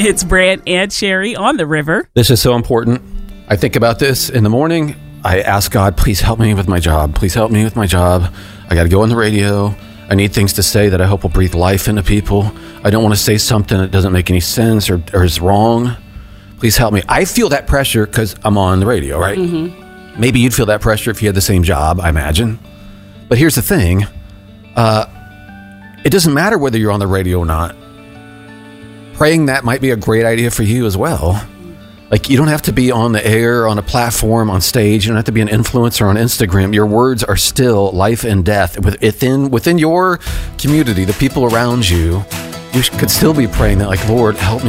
It's Brant and Sherry on the river. This is so important. I think about this in the morning. I ask God, please help me with my job. Please help me with my job. I got to go on the radio. I need things to say that I hope will breathe life into people. I don't want to say something that doesn't make any sense or is wrong. Please help me. I feel that pressure because I'm on the radio, right? Mm-hmm. Maybe you'd feel that pressure if you had the same job, I imagine. But here's the thing. It doesn't matter whether you're on the radio or not. Praying that might be a great idea for you as well. Like, you don't have to be on the air, on a platform, on stage. You don't have to be an influencer on Instagram. Your words are still life and death. Within your community, the people around you, you could still be praying that, like, Lord, help me